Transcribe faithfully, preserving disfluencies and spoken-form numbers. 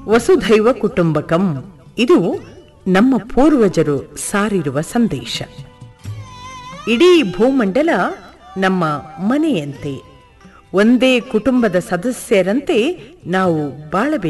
ವಸುಧೈವ ಕುಟುಂಬಕಂ ಇದು ನಮ್ಮ ಪೂರ್ವಜರು ಸಾರಿರುವ ಸಂದೇಶ. ಇಡೀ ಭೂಮಂಡಲ ನಮ್ಮ ಮನೆಯಂತೆ, ಒಂದೇ ಕುಟುಂಬದ ಸದಸ್ಯರಂತೆ ನಾವು ಬಾಳಬೇಕು.